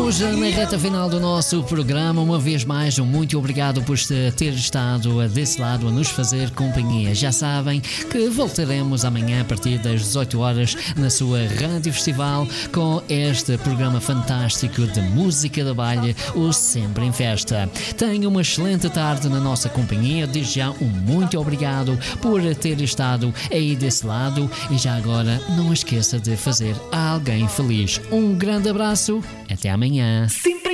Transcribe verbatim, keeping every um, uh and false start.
Estamos na reta final do nosso programa. Uma vez mais, um muito obrigado por ter estado desse lado a nos fazer companhia. Já sabem que voltaremos amanhã a partir das dezoito horas na sua Rádio Festival com este programa fantástico de música da baile, o Sempre em Festa. Tenha uma excelente tarde na nossa companhia. Desde já um muito obrigado por ter estado aí desse lado e já agora não esqueça de fazer alguém feliz. Um grande abraço, até amanhã. Sim.